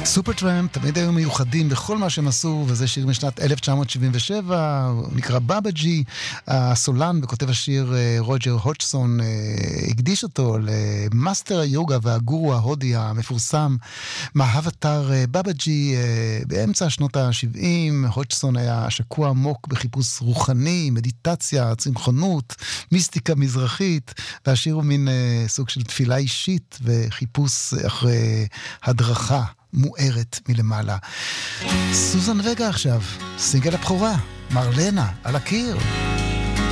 סופרטראמפ תמיד היו מיוחדים בכל מה שהם עשו, וזה שיר משנת 1977, הוא נקרא בבא ג'י. הסולן וכותב השיר רוג'ר הודג'סון הקדיש אותו למאסטר היוגה והגורו ההודי המפורסם מהאבטר בבא ג'י. באמצע שנות ה-70 הודג'סון היה שקוע עמוק בחיפוש רוחני, מדיטציה, צמחונות, מיסטיקה מזרחית, והשיר הוא מין סוג של תפילה אישית וחיפוש אחרי הדרכה מוארת מלמעלה. סוזן וגה עכשיו, סינגל הבכורה, מרלנה, על הקיר.